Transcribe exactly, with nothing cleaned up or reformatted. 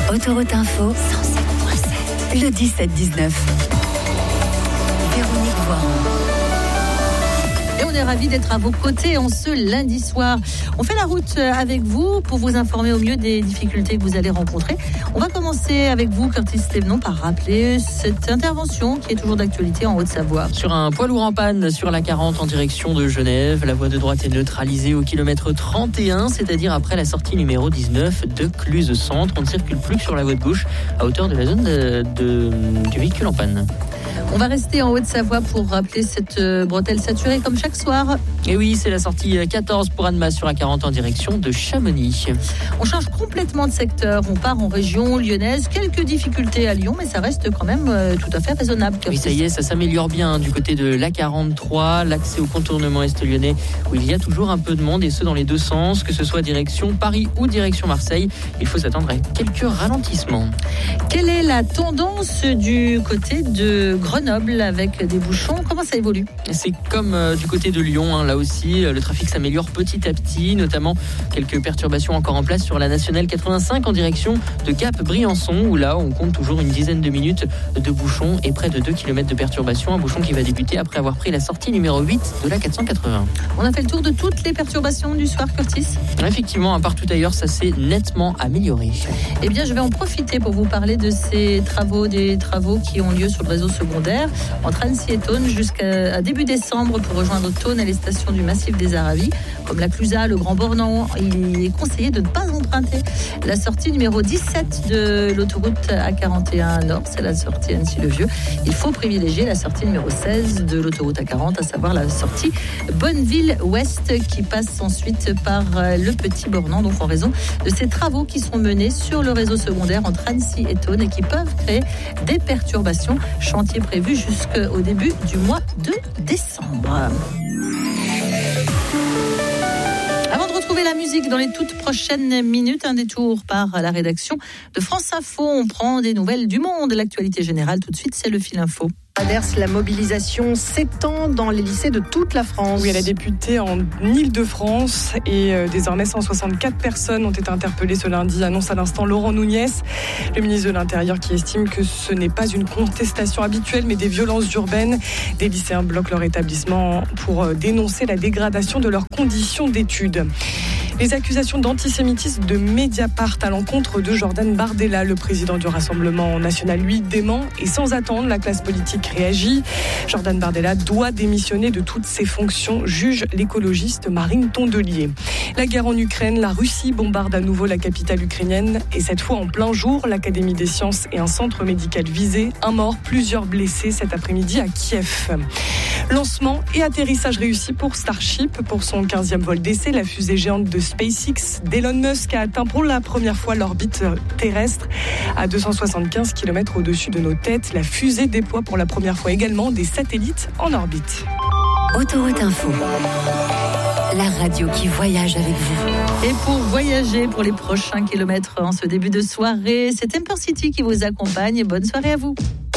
Autoroute Info, cent sept point sept, le dix-sept dix-neuf. Véronique Voiron. Et on est ravis d'être à vos côtés en ce lundi soir. On fait la route avec vous pour vous informer au mieux des difficultés que vous allez rencontrer. On va commencer avec vous, Curtis Thévenon, par rappeler cette intervention qui est toujours d'actualité en Haute-Savoie. Sur un poids lourd en panne sur la quarante en direction de Genève, la voie de droite est neutralisée au kilomètre trente et un, c'est-à-dire après la sortie numéro dix-neuf de Cluse Centre. On ne circule plus que sur la voie de gauche à hauteur de la zone de, de, du véhicule en panne. On va rester en Haute-Savoie pour rappeler cette bretelle saturée comme chaque soir. Et oui, c'est la sortie quatorze pour Annemasse sur la quarante en direction de Chamonix. On change complètement de secteur. On part en région lyonnaise. Quelques difficultés à Lyon, mais ça reste quand même tout à fait raisonnable. Oui, ça y est, ça s'améliore bien du côté de l'A quarante-trois, l'accès au contournement est lyonnais où il y a toujours un peu de monde et ce dans les deux sens, que ce soit direction Paris ou direction Marseille. Il faut s'attendre à quelques ralentissements. Quelle est la tendance du côté de Grenoble avec des bouchons? Comment ça évolue? C'est comme euh, du côté de Lyon, hein, là aussi, euh, le trafic s'améliore petit à petit, notamment quelques perturbations encore en place sur la nationale quatre-vingt-cinq en direction de Gap-Briançon, où là on compte toujours une dizaine de minutes de bouchons et près de deux kilomètres de perturbations, un bouchon qui va débuter après avoir pris la sortie numéro huit de la quatre cent quatre-vingts. On a fait le tour de toutes les perturbations du soir, Curtis? Effectivement, à partout ailleurs, ça s'est nettement amélioré. Eh bien, je vais en profiter pour vous parler de ces travaux, des travaux qui ont lieu sur le réseau secondaire entre Annecy et Thônes jusqu'à début décembre pour rejoindre Thônes et les stations du massif des Aravis, comme la Clusaz, le Grand Bornand. Il est conseillé de ne pas emprunter la sortie numéro dix-sept de l'autoroute A quarante et un Nord, c'est la sortie Annecy-le-Vieux. Il faut privilégier la sortie numéro seize de l'autoroute A quarante, à savoir la sortie Bonneville-Ouest qui passe ensuite par le Petit Bornand, donc en raison de ces travaux qui sont menés sur le réseau secondaire entre Annecy et Thônes et qui peuvent créer des perturbations. Chantier prévu jusqu'au début du mois de décembre. Avant de retrouver la musique dans les toutes prochaines minutes, un détour par la rédaction de France Info. On prend des nouvelles du monde, l'actualité générale. Tout de suite, c'est le fil info. La mobilisation s'étend dans les lycées de toute la France. Oui, elle a débuté en Île-de-France et euh, désormais cent soixante-quatre personnes ont été interpellées ce lundi, annonce à l'instant Laurent Nunez, le ministre de l'Intérieur, qui estime que ce n'est pas une contestation habituelle mais des violences urbaines. Des lycéens bloquent leur établissement pour euh, dénoncer la dégradation de leurs conditions d'études. Les accusations d'antisémitisme de Mediapart à l'encontre de Jordan Bardella, le président du Rassemblement national, lui dément et sans attendre, la classe politique réagit. Jordan Bardella doit démissionner de toutes ses fonctions, juge l'écologiste Marine Tondelier. La guerre en Ukraine, la Russie bombarde à nouveau la capitale ukrainienne et cette fois en plein jour, l'Académie des sciences et un centre médical visé. Un mort, plusieurs blessés cet après-midi à Kiev. Lancement et atterrissage réussi pour Starship. Pour son quinzième vol d'essai, la fusée géante de SpaceX d'Elon Musk a atteint pour la première fois l'orbite terrestre à deux cent soixante-quinze kilomètres au-dessus de nos têtes. La fusée déploie pour la première fois également des satellites en orbite. Autoroute Info, la radio qui voyage avec vous. Et pour voyager pour les prochains kilomètres en ce début de soirée, c'est Temper City qui vous accompagne. Bonne soirée à vous.